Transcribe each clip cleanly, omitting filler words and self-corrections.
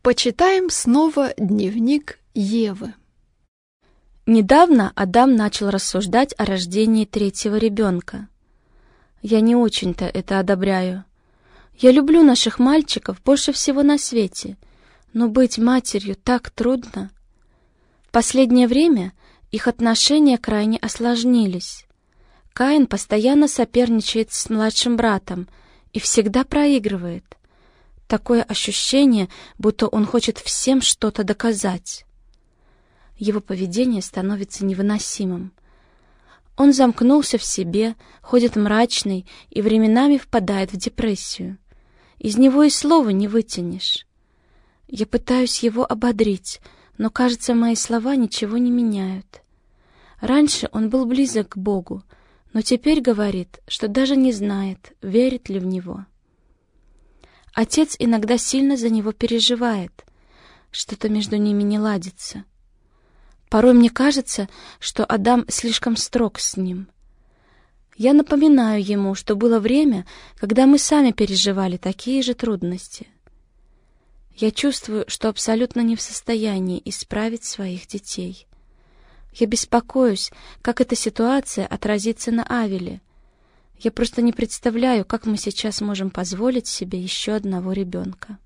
Почитаем снова дневник Евы. Недавно Адам начал рассуждать о рождении третьего ребенка. Я не очень-то это одобряю. Я люблю наших мальчиков больше всего на свете, но быть матерью так трудно. В последнее время их отношения крайне осложнились. Каин постоянно соперничает с младшим братом и всегда проигрывает. Такое ощущение, будто он хочет всем что-то доказать. Его поведение становится невыносимым. Он замкнулся в себе, ходит мрачный и временами впадает в депрессию. Из него и слова не вытянешь. Я пытаюсь его ободрить, но, кажется, мои слова ничего не меняют. Раньше он был близок к Богу, но теперь говорит, что даже не знает, верит ли в Него. Отец иногда сильно за него переживает. Что-то между ними не ладится. Порой мне кажется, что Адам слишком строг с ним. Я напоминаю ему, что было время, когда мы сами переживали такие же трудности. Я чувствую, что абсолютно не в состоянии исправить своих детей. Я беспокоюсь, как эта ситуация отразится на Авеле. Я просто не представляю, как мы сейчас можем позволить себе еще одного ребенка.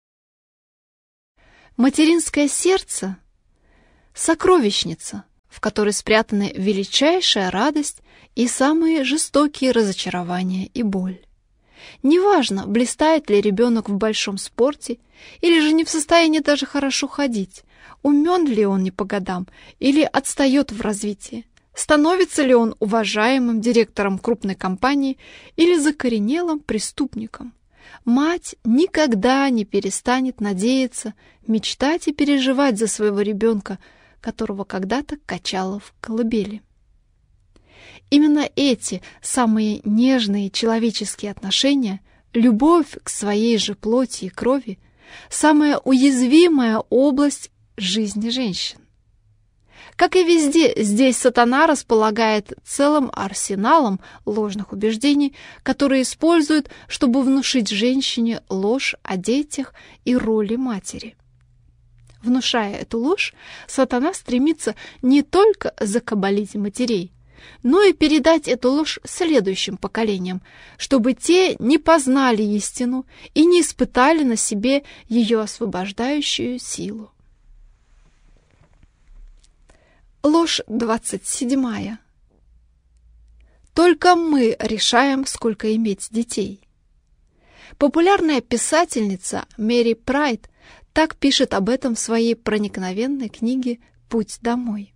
Материнское сердце — сокровищница, в которой спрятаны величайшая радость и самые жестокие разочарования и боль. Неважно, блистает ли ребенок в большом спорте, или же не в состоянии даже хорошо ходить, умен ли он не по годам, или отстает в развитии, становится ли он уважаемым директором крупной компании или закоренелым преступником. Мать никогда не перестанет надеяться, мечтать и переживать за своего ребенка, которого когда-то качала в колыбели. Именно эти самые нежные человеческие отношения, любовь к своей же плоти и крови, самая уязвимая область жизни женщин. Как и везде, здесь сатана располагает целым арсеналом ложных убеждений, которые используют, чтобы внушить женщине ложь о детях и роли матери. Внушая эту ложь, сатана стремится не только закабалить матерей, но и передать эту ложь следующим поколениям, чтобы те не познали истину и не испытали на себе ее освобождающую силу. Ложь 27. Только мы решаем, сколько иметь детей. Популярная писательница Мэри Прайд так пишет об этом в своей проникновенной книге «Путь домой».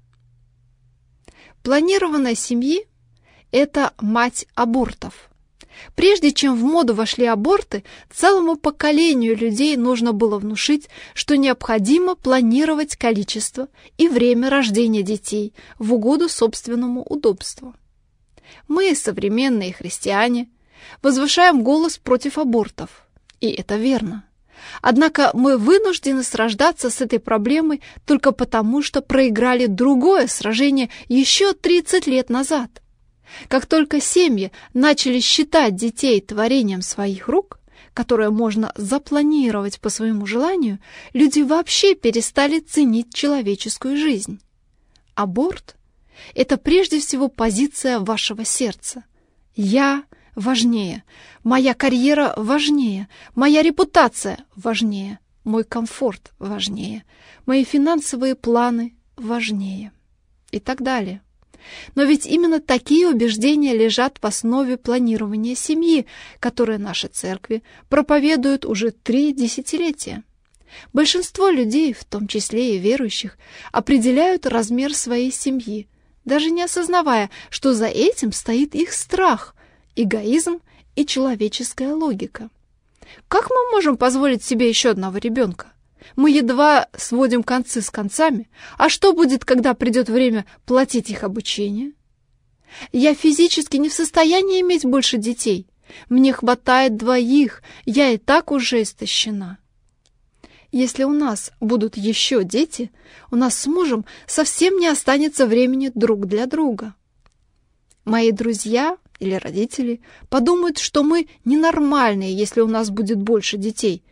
Планирование семьи – это мать абортов. Прежде чем в моду вошли аборты, целому поколению людей нужно было внушить, что необходимо планировать количество и время рождения детей в угоду собственному удобству. Мы, современные христиане, возвышаем голос против абортов, и это верно. Однако мы вынуждены сражаться с этой проблемой только потому, что проиграли другое сражение еще 30 лет назад. Как только семьи начали считать детей творением своих рук, которое можно запланировать по своему желанию, люди вообще перестали ценить человеческую жизнь. Аборт – это прежде всего позиция вашего сердца. Я важнее, моя карьера важнее, моя репутация важнее, мой комфорт важнее, мои финансовые планы важнее и так далее. Но ведь именно такие убеждения лежат в основе планирования семьи, которые наши церкви проповедуют уже 3 десятилетия. Большинство людей, в том числе и верующих, определяют размер своей семьи, даже не осознавая, что за этим стоит их страх, эгоизм и человеческая логика. Как мы можем позволить себе еще одного ребенка? Мы едва сводим концы с концами. А что будет, когда придет время платить их обучение? Я физически не в состоянии иметь больше детей. Мне хватает 2, я и так уже истощена. Если у нас будут еще дети, у нас с мужем совсем не останется времени друг для друга. Мои друзья или родители подумают, что мы ненормальные, если у нас будет больше детей,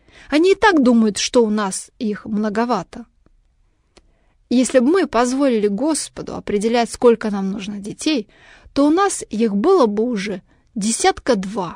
Они и так думают, что у нас их многовато. Если бы мы позволили Господу определять, сколько нам нужно детей, то у нас их было бы уже 2.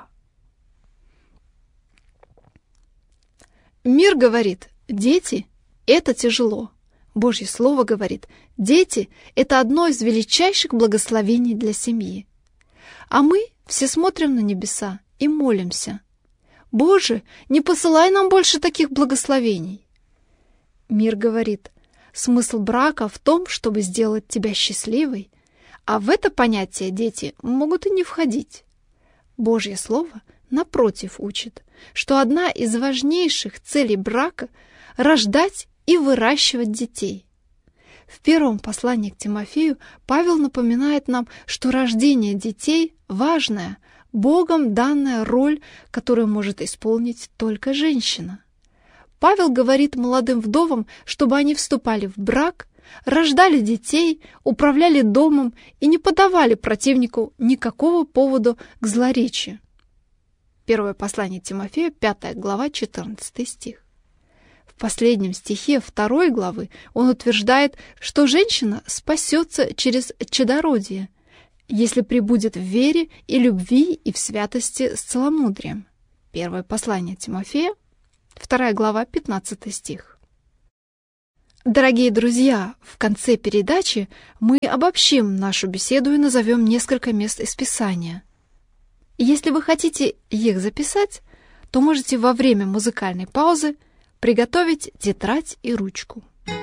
Мир говорит: дети – это тяжело. Божье Слово говорит: дети – это одно из величайших благословений для семьи. А мы все смотрим на небеса и молимся: Боже, не посылай нам больше таких благословений. Мир говорит: смысл брака в том, чтобы сделать тебя счастливой, а в это понятие дети могут и не входить. Божье Слово, напротив, учит, что одна из важнейших целей брака – рождать и выращивать детей. В первом послании к Тимофею Павел напоминает нам, что рождение детей – важная, Богом данная роль, которую может исполнить только женщина. Павел говорит молодым вдовам, чтобы они вступали в брак, рождали детей, управляли домом и не подавали противнику никакого повода к злоречию. Первое послание Тимофею, 5 глава, 14 стих. В последнем стихе 2 главы он утверждает, что женщина спасется через чадородие, если пребудет в вере и любви и в святости с целомудрием. Первое послание Тимофея, 2 глава, 15 стих. Дорогие друзья, в конце передачи мы обобщим нашу беседу и назовем несколько мест из Писания. Если вы хотите их записать, то можете во время музыкальной паузы приготовить тетрадь и ручку.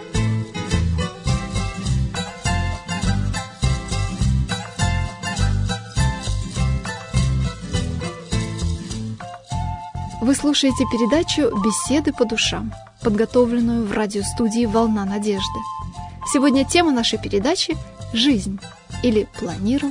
Вы слушаете передачу «Беседы по душам», подготовленную в радиостудии «Волна надежды». Сегодня тема нашей передачи – «Жизнь» или «Планирование